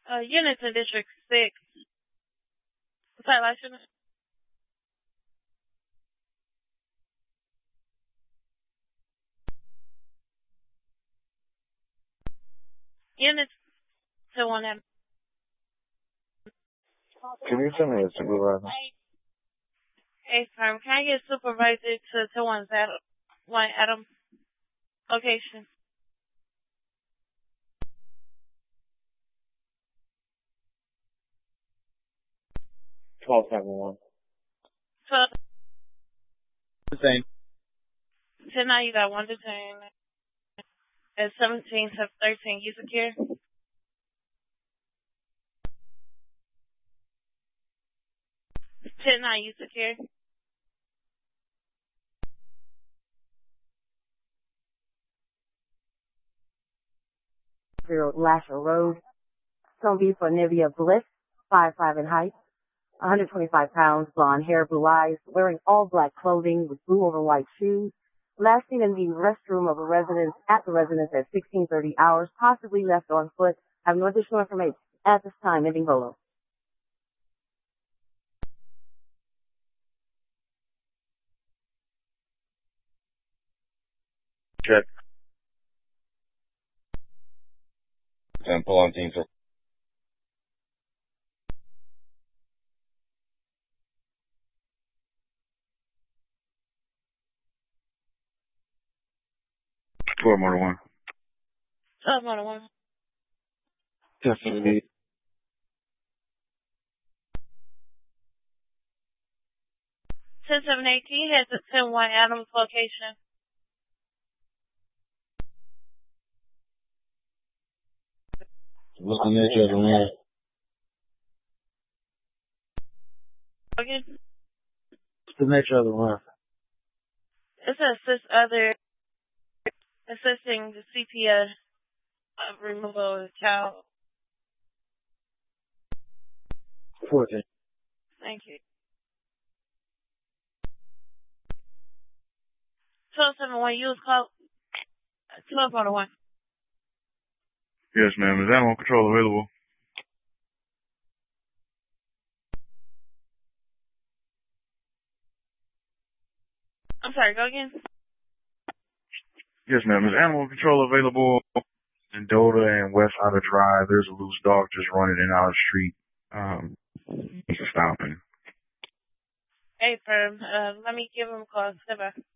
Units in District 6. What's that last unit? Units to 1 Adam. Can you send me a supervisor? Hey, firm. Can I get supervisor to 1 Adam location? 1271. 12. Same. 10 now you got 1 detained. At 17 to 13, you secure? 10 now you secure? Lasher Road. Gonna be for Nivea Bliss, 5'5" in height, 125 pounds, blonde hair, blue eyes, wearing all black clothing with blue over white shoes. Last seen in the restroom of a residence at the residence at 16:30 hours, possibly left on foot. Have no additional information at this time. Ending Bolo. Check. 10, pull on team, sir. Four motor 1. 12 motor 1. Definitely. 10-7-18 heads at 10-1 Adams location. What's the nature of the run? Okay. What's the nature of the run? It's assisting the CPS removal of the child. 14. Thank you. 12-7-1, use call 12 motor 1. Yes, ma'am. Is animal control available? I'm sorry, go again? Yes, ma'am. Is animal control available in Dota and West Outer Drive? There's a loose dog just running in our street. He's stopping. Hey, firm. Let me give him a call. Step by.